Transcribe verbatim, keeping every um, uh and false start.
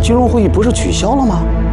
金融会议不是取消了吗？